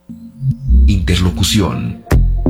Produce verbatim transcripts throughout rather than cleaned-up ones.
Interlocución.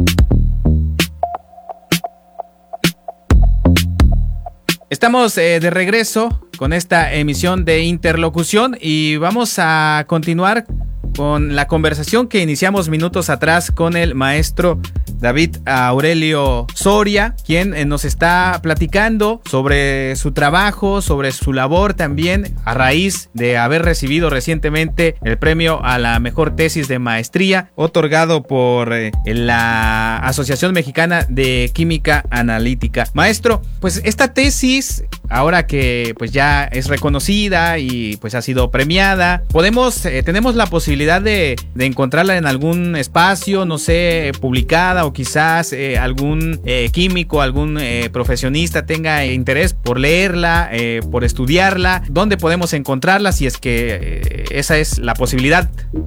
Estamos eh, de regreso con esta emisión de Interlocución y vamos a continuar con la conversación que iniciamos minutos atrás con el maestro David Aurelio Soria, quien nos está platicando sobre su trabajo, sobre su labor también, a raíz de haber recibido recientemente el premio a la mejor tesis de maestría, otorgado por eh, la Asociación Mexicana de Química Analítica. Maestro, pues esta tesis, ahora que pues ya es reconocida y pues ha sido premiada, podemos, eh, tenemos la posibilidad de, de encontrarla en algún espacio, no sé, publicada, o quizás eh, algún eh, químico, algún eh, profesionista tenga interés por leerla, eh, por estudiarla. ¿Dónde podemos encontrarla si es que eh, esa es la posibilidad?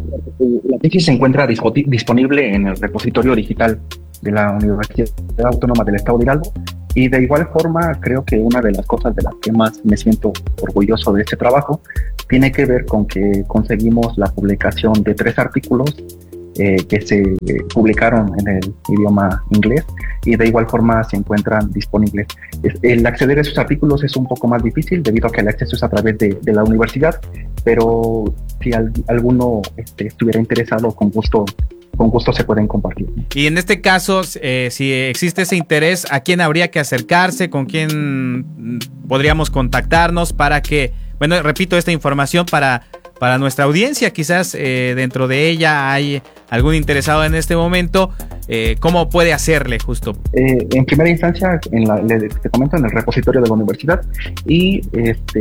La tesis se encuentra disp- disponible en el repositorio digital de la Universidad Autónoma del Estado de Hidalgo, y de igual forma creo que una de las cosas de las que más me siento orgulloso de este trabajo tiene que ver con que conseguimos la publicación de tres artículos eh, que se eh, publicaron en el idioma inglés, y de igual forma se encuentran disponibles. Es, el acceder a esos artículos es un poco más difícil debido a que el acceso es a través de, de la universidad, pero si al, alguno este, estuviera interesado, con gusto con gusto se pueden compartir. Y en este caso, eh, si existe ese interés, ¿a quién habría que acercarse? ¿Con quién podríamos contactarnos para que, bueno, repito esta información para, para nuestra audiencia, quizás eh, dentro de ella hay algún interesado en este momento, eh, ¿cómo puede hacerle justo? Eh, en primera instancia, en la, le, te comento, en el repositorio de la universidad, y este,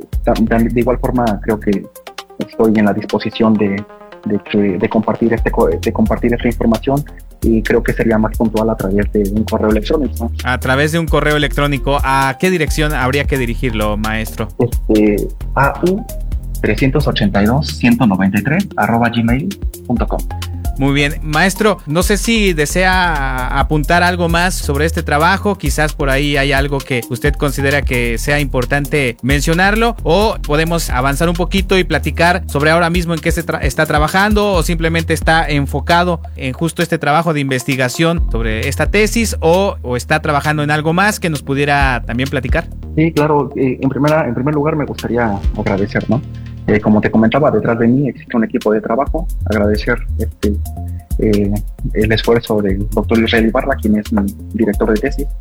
de, de igual forma creo que estoy en la disposición de De, que, de compartir este de compartir esta información, y creo que sería más puntual a través de un correo electrónico, ¿no? A través de un correo electrónico. ¿A qué dirección habría que dirigirlo, maestro? Este, A U trescientos ochenta y dos ciento noventa y tres arroba gmail punto com. Muy bien, maestro, no sé si desea apuntar algo más sobre este trabajo, quizás por ahí hay algo que usted considera que sea importante mencionarlo, o podemos avanzar un poquito y platicar sobre ahora mismo en qué se tra- está trabajando, o simplemente está enfocado en justo este trabajo de investigación sobre esta tesis, o, o está trabajando en algo más que nos pudiera también platicar. Sí, claro, eh, en, primera, en primer lugar me gustaría agradecer, ¿no? Eh, como te comentaba, detrás de mí existe un equipo de trabajo. Agradecer este, eh, el esfuerzo del doctor Israel Ibarra, quien es mi director de tesis,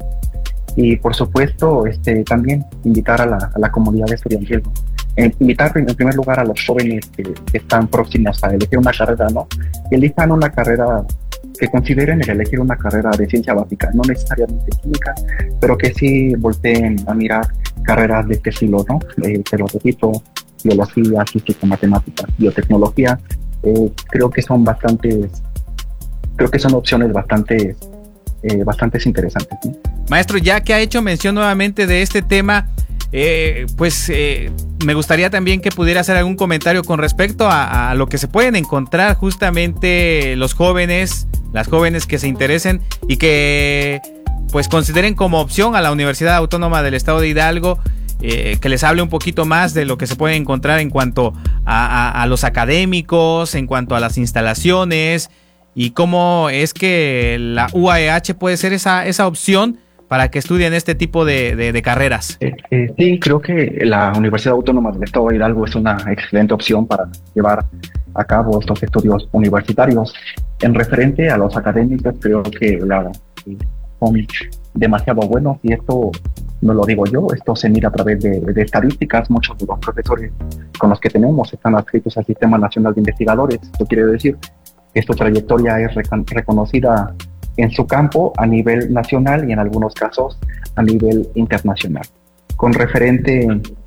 y por supuesto este, también invitar a la, a la comunidad estudiantil, ¿no? Eh, invitar en primer lugar a los jóvenes que, que están próximos a elegir una carrera, ¿no? Que elijan una carrera, que consideren el elegir una carrera de ciencia básica, no necesariamente química, pero que sí volteen a mirar carreras de este estilo, ¿no? Eh, te lo repito, biología, física, matemáticas, biotecnología, eh, creo que son bastantes, creo que son opciones bastante, eh, bastantes interesantes, ¿no? Maestro, ya que ha hecho mención nuevamente de este tema, eh, pues eh, me gustaría también que pudiera hacer algún comentario con respecto a, a lo que se pueden encontrar justamente los jóvenes, las jóvenes que se interesen y que pues consideren como opción a la Universidad Autónoma del Estado de Hidalgo. Eh, que les hable un poquito más de lo que se puede encontrar en cuanto a, a, a los académicos, en cuanto a las instalaciones, y cómo es que la U A E H puede ser esa, esa opción para que estudien este tipo de, de, de carreras. Eh, eh, sí, creo que la Universidad Autónoma del Estado de Hidalgo es una excelente opción para llevar a cabo estos estudios universitarios. En referente a los académicos, creo que la, son demasiado buenos, y esto no lo digo yo, esto se mira a través de, de estadísticas. Muchos de los profesores con los que tenemos están adscritos al Sistema Nacional de Investigadores. Esto quiere decir que su trayectoria es recon- reconocida en su campo a nivel nacional y en algunos casos a nivel internacional. Con referente,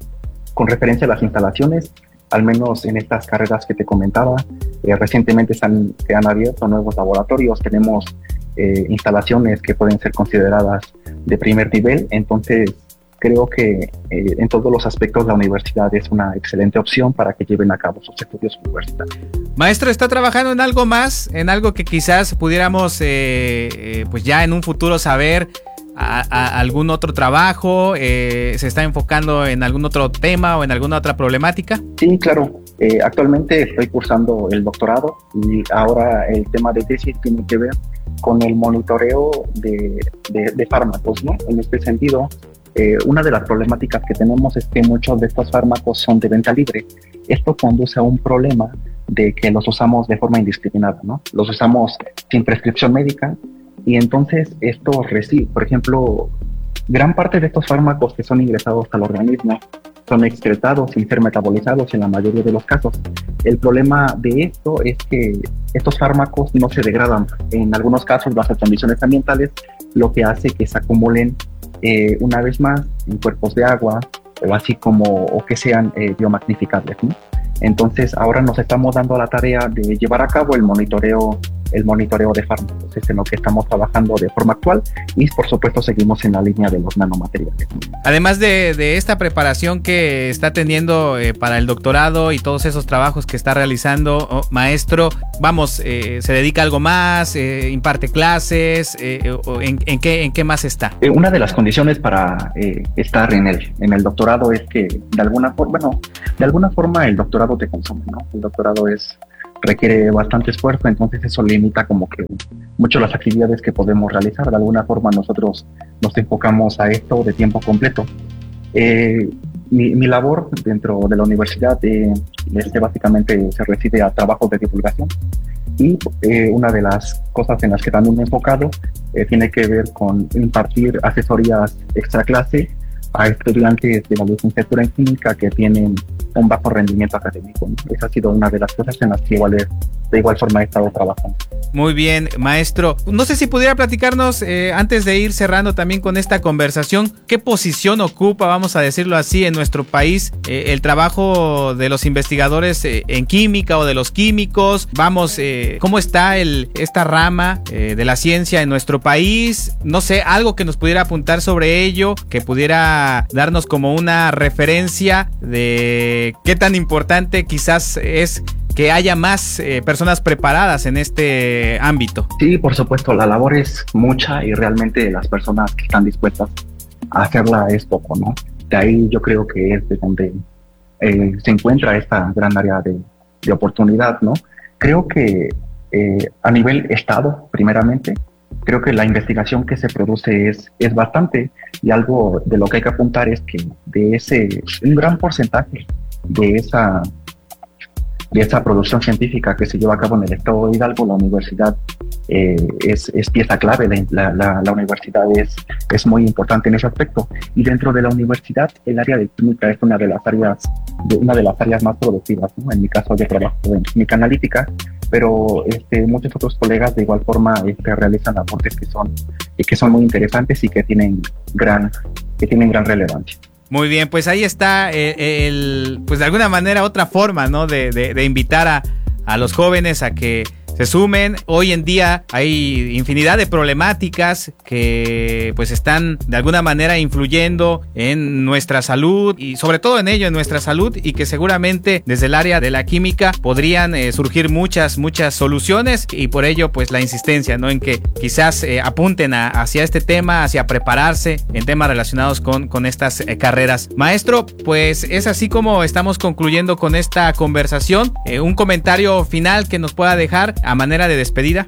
con referencia a las instalaciones, al menos en estas carreras que te comentaba, eh, recientemente se han, se han abierto nuevos laboratorios, tenemos eh, instalaciones que pueden ser consideradas de primer nivel, entonces creo que eh, en todos los aspectos la universidad es una excelente opción para que lleven a cabo sus estudios universitarios. Maestro, ¿está trabajando en algo más? ¿En algo que quizás pudiéramos eh, eh, pues ya en un futuro saber? A, a algún otro trabajo? Eh, ¿Se está enfocando en algún otro tema o en alguna otra problemática? Sí, claro. Eh, actualmente estoy cursando el doctorado y ahora el tema de tesis tiene que ver con el monitoreo de, de, de fármacos, ¿no? En este sentido, eh, una de las problemáticas que tenemos es que muchos de estos fármacos son de venta libre. Esto conduce a un problema de que los usamos de forma indiscriminada, ¿no? Los usamos sin prescripción médica y entonces esto recibe, por ejemplo, gran parte de estos fármacos que son ingresados al organismo son excretados sin ser metabolizados en la mayoría de los casos. El problema de esto es que estos fármacos no se degradan. En algunos casos, bajo condiciones ambientales, lo que hace que se acumulen eh, una vez más en cuerpos de agua o así como o que sean eh, biomagnificables, ¿no? Entonces, ahora nos estamos dando la tarea de llevar a cabo el monitoreo el monitoreo de fármacos, es en lo que estamos trabajando de forma actual y por supuesto seguimos en la línea de los nanomateriales. Además de, de esta preparación que está teniendo eh, para el doctorado y todos esos trabajos que está realizando, oh, maestro, vamos, eh, ¿se dedica a algo más? Eh, ¿Imparte clases? Eh, o en, en, qué, ¿En qué más está? Eh, una de las condiciones para eh, estar en el, en el doctorado es que de alguna forma, bueno, de alguna forma el doctorado te consume, ¿no? El doctorado es requiere bastante esfuerzo, entonces eso limita como que mucho las actividades que podemos realizar. De alguna forma nosotros nos enfocamos a esto de tiempo completo. Eh, mi, mi labor dentro de la universidad eh, este básicamente se refiere a trabajos de divulgación y eh, una de las cosas en las que también me he enfocado eh, tiene que ver con impartir asesorías extra clase a estudiantes de la licenciatura en química que tienen un bajo rendimiento académico. Esa ha sido una de las cosas en las que igual, de igual forma he estado trabajando. Muy bien, maestro. No sé si pudiera platicarnos, eh, antes de ir cerrando también con esta conversación, ¿qué posición ocupa, vamos a decirlo así, en nuestro país eh, el trabajo de los investigadores eh, en química o de los químicos? Vamos, eh, ¿cómo está el, esta rama eh, de la ciencia en nuestro país? No sé, algo que nos pudiera apuntar sobre ello, que pudiera darnos como una referencia de qué tan importante quizás es que haya más eh, personas preparadas en este ámbito. Sí, por supuesto, la labor es mucha y realmente las personas que están dispuestas a hacerla es poco, ¿no? De ahí yo creo que es de donde eh, se encuentra esta gran área de, de oportunidad, ¿no? Creo que eh, a nivel Estado, primeramente, creo que la investigación que se produce es, es bastante y algo de lo que hay que apuntar es que de ese, un gran porcentaje de esa de esa producción científica que se lleva a cabo en el estado de Hidalgo, la universidad eh, es, es pieza clave, la, la, la universidad es, es muy importante en ese aspecto. Y dentro de la universidad, el área de química es una de las áreas, de una de las áreas más productivas, ¿no? En mi caso, yo trabajo en química analítica, pero este, muchos otros colegas de igual forma este, realizan aportes que son, que son muy interesantes y que tienen gran, que tienen gran relevancia. Muy bien, pues ahí está el, el pues de alguna manera otra forma, ¿no? De, de, de invitar a, a los jóvenes a que se sumen. Hoy en día hay infinidad de problemáticas que pues están de alguna manera influyendo en nuestra salud y sobre todo en ello, en nuestra salud, y que seguramente desde el área de la química podrían eh, surgir muchas, muchas soluciones, y por ello pues la insistencia, ¿no? En que quizás eh, apunten a, hacia este tema, hacia prepararse en temas relacionados con, con estas eh, carreras. Maestro, pues es así como estamos concluyendo con esta conversación. Eh, un comentario final que nos pueda dejar a manera de despedida.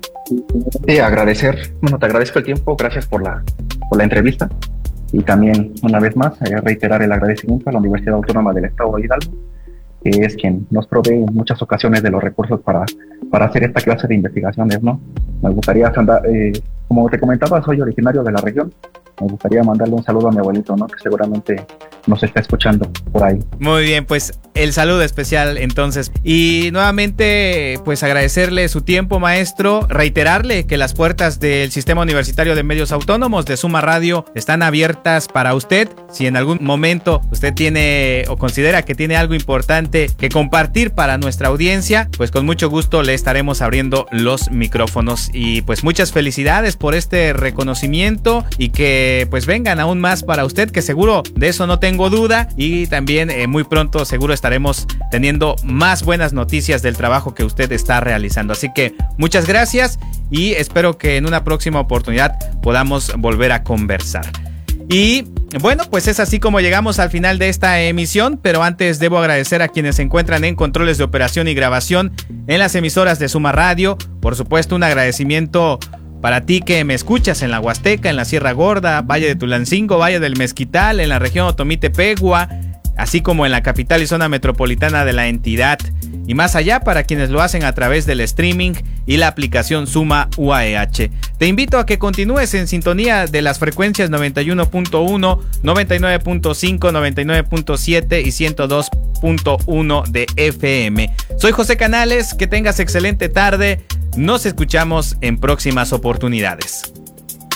Te agradecer, bueno, te agradezco el tiempo, gracias por la, por la entrevista y también una vez más eh, reiterar el agradecimiento a la Universidad Autónoma del Estado de Hidalgo, que es quien nos provee en muchas ocasiones de los recursos para, para hacer esta clase de investigaciones, ¿no? Me gustaría, eh, como te comentaba, soy originario de la región. Me gustaría mandarle un saludo a mi abuelito, ¿no? Que seguramente nos está escuchando por ahí. Muy bien, pues el saludo especial entonces. Y nuevamente, pues agradecerle su tiempo, maestro. Reiterarle que las puertas del Sistema Universitario de Medios Autónomos de Suma Radio están abiertas para usted. Si en algún momento usted tiene o considera que tiene algo importante que compartir para nuestra audiencia, pues con mucho gusto le estaremos abriendo los micrófonos. Y pues muchas felicidades por este reconocimiento y que pues vengan aún más para usted, que seguro de eso no tengo duda, y también eh, muy pronto seguro estaremos teniendo más buenas noticias del trabajo que usted está realizando. Así que muchas gracias y espero que en una próxima oportunidad podamos volver a conversar. Y bueno, pues es así como llegamos al final de esta emisión, pero antes debo agradecer a quienes se encuentran en controles de operación y grabación en las emisoras de Suma Radio. Por supuesto, un agradecimiento para ti que me escuchas en la Huasteca, en la Sierra Gorda, Valle de Tulancingo, Valle del Mezquital, en la región Otomí-Tepegua, así como en la capital y zona metropolitana de la entidad. Y más allá para quienes lo hacen a través del streaming y la aplicación Suma U A E H. Te invito a que continúes en sintonía de las frecuencias noventa y uno punto uno, noventa y nueve punto cinco, noventa y nueve punto siete y ciento dos punto uno de F M. Soy José Canales, que tengas excelente tarde. Nos escuchamos en próximas oportunidades.